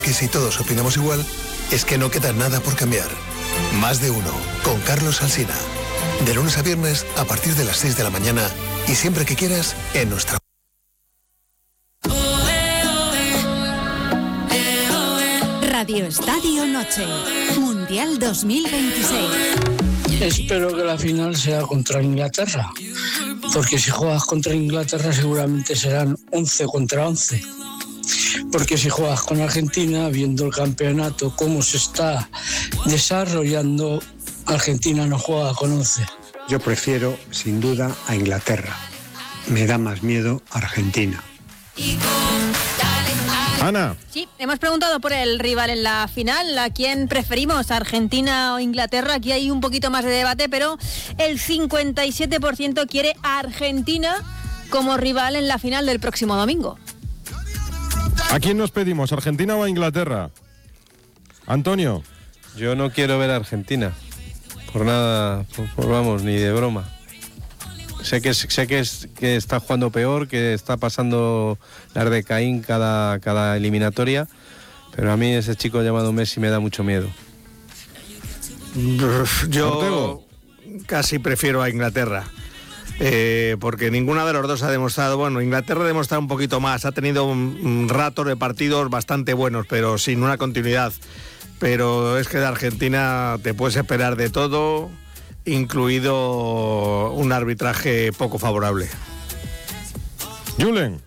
Que si todos opinamos igual, es que no queda nada por cambiar. Más de uno, con Carlos Alsina. De lunes a viernes, a partir de las 6 de la mañana, y siempre que quieras, en nuestra... Radio Estadio Noche, Mundial 2026. Espero que la final sea contra Inglaterra, porque si juegas contra Inglaterra seguramente serán 11 contra 11. Porque si juegas con Argentina, viendo el campeonato, cómo se está desarrollando, Argentina no juega con 11. Yo prefiero, sin duda, a Inglaterra. Me da más miedo Argentina. Ana. Sí, hemos preguntado por el rival en la final, ¿a quién preferimos, Argentina o Inglaterra? Aquí hay un poquito más de debate, pero el 57% quiere a Argentina como rival en la final del próximo domingo. ¿A quién nos pedimos, Argentina o a Inglaterra? Antonio. Yo no quiero ver a Argentina, por nada, vamos, ni de broma. Sé que está jugando peor, que está pasando las de Caín cada eliminatoria, pero a mí ese chico llamado Messi me da mucho miedo. Yo casi prefiero a Inglaterra, porque ninguna de los dos ha demostrado, bueno, Inglaterra ha demostrado un poquito más, ha tenido un rato de partidos bastante buenos, pero sin una continuidad. Pero es que de Argentina te puedes esperar de todo, incluido un arbitraje poco favorable. Julen.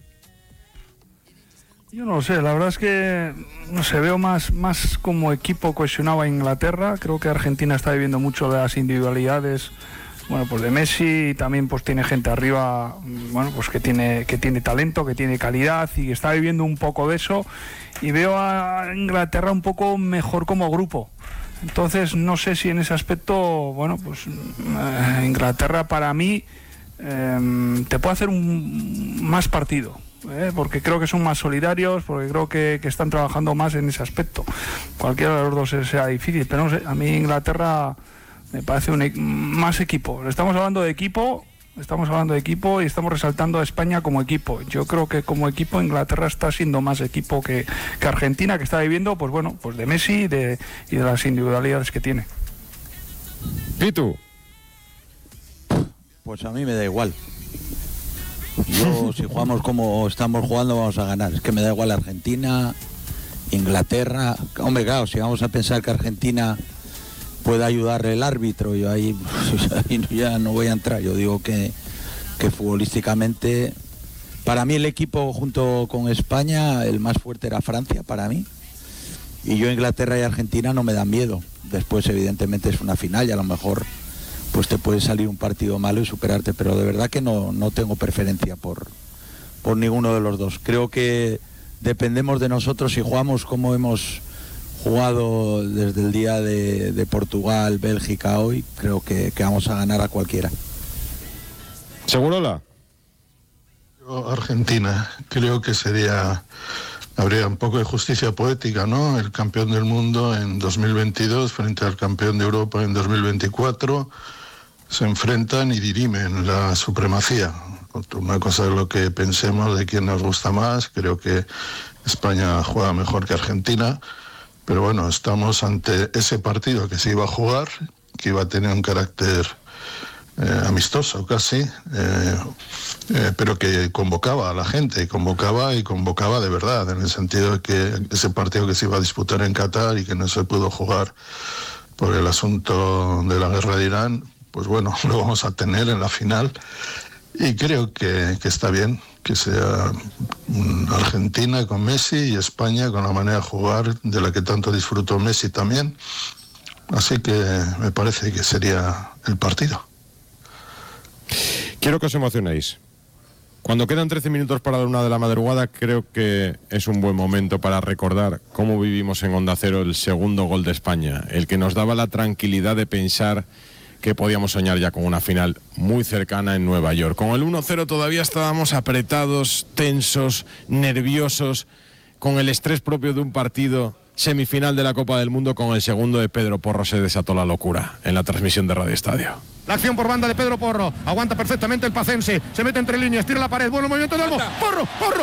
Yo no lo sé, la verdad es que no sé, veo más como equipo cohesionado a Inglaterra. Creo que Argentina está viviendo mucho de las individualidades, bueno, pues de Messi, y también pues tiene gente arriba, bueno, pues que tiene talento, que tiene calidad, y está viviendo un poco de eso, y veo a Inglaterra un poco mejor como grupo. Entonces no sé si en ese aspecto, bueno, pues Inglaterra para mí te puede hacer más partido, porque creo que son más solidarios, porque creo que están trabajando más en ese aspecto. Cualquiera de los dos sea difícil, pero no sé, a mí Inglaterra me parece más equipo. Estamos hablando de equipo y estamos resaltando a España como equipo. Yo creo que como equipo Inglaterra está siendo más equipo que Argentina, que está viviendo, pues bueno, pues de Messi y de las individualidades que tiene. ¿Y tú? Pues a mí me da igual. Yo, si jugamos como estamos jugando, vamos a ganar. Es que me da igual Argentina, Inglaterra. Hombre, claro, si vamos a pensar que Argentina puede ayudarle el árbitro, yo ahí ya no voy a entrar. Yo digo que futbolísticamente, para mí el equipo junto con España, el más fuerte era Francia, para mí. Y yo, Inglaterra y Argentina no me dan miedo. Después, evidentemente, es una final y a lo mejor pues te puede salir un partido malo y superarte, pero de verdad que no tengo preferencia por ninguno de los dos. Creo que dependemos de nosotros. Si jugamos como hemos jugado desde el día de Portugal, Bélgica hoy, creo que vamos a ganar a cualquiera. ¿Segurola? Yo, Argentina, creo que habría un poco de justicia poética, ¿no? El campeón del mundo en 2022 frente al campeón de Europa en 2024 se enfrentan y dirimen la supremacía. Una cosa es lo que pensemos de quién nos gusta más. Creo que España juega mejor que Argentina, pero bueno, estamos ante ese partido que se iba a jugar, que iba a tener un carácter amistoso casi, pero que convocaba a la gente, convocaba de verdad, en el sentido de que ese partido que se iba a disputar en Qatar y que no se pudo jugar por el asunto de la guerra de Irán, pues bueno, lo vamos a tener en la final, y creo que está bien que sea Argentina con Messi y España con la manera de jugar de la que tanto disfrutó Messi también, así que me parece que sería el partido. Quiero que os emocionéis. Cuando quedan 13 minutos para la 1 de la madrugada, creo que es un buen momento para recordar cómo vivimos en Onda Cero el segundo gol de España, el que nos daba la tranquilidad de pensar que podíamos soñar ya con una final muy cercana en Nueva York. Con el 1-0 todavía estábamos apretados, tensos, nerviosos, con el estrés propio de un partido semifinal de la Copa del Mundo. Con el segundo de Pedro Porro se desató la locura en la transmisión de Radio Estadio. La acción por banda de Pedro Porro, aguanta perfectamente el pacense, se mete entre líneas, tira la pared, bueno movimiento de Albo, Porro,